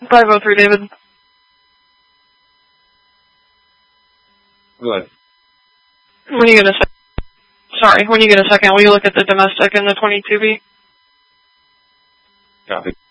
503, David. Go ahead. When you get a second, will you look at the domestic and the 22B? Copy.